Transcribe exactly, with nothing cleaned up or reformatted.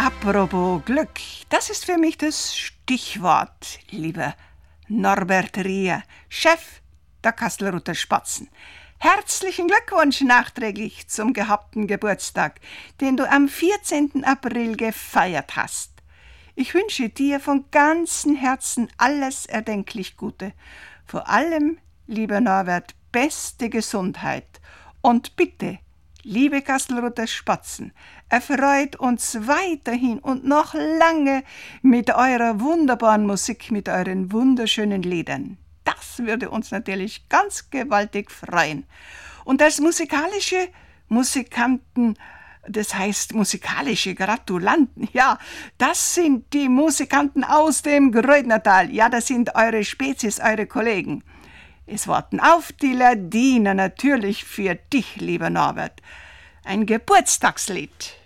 Apropos Glück, das ist für mich das Stichwort, lieber Norbert Rier, Chef der Kastelruther Spatzen. Herzlichen Glückwunsch nachträglich zum gehabten Geburtstag, den du am vierzehnten April gefeiert hast. Ich wünsche dir von ganzem Herzen alles erdenklich Gute. Vor allem, lieber Norbert, beste Gesundheit. Und bitte, liebe Kastelruther Spatzen, erfreut uns weiterhin und noch lange mit eurer wunderbaren Musik, mit euren wunderschönen Liedern. Das würde uns natürlich ganz gewaltig freuen. Und als musikalische Musikanten, das heißt musikalische Gratulanten, ja, das sind die Musikanten aus dem Grödnertal. Ja, das sind eure Spezies, eure Kollegen. Es warten auf die Ladiner natürlich für dich, lieber Norbert. Ein Geburtstagslied.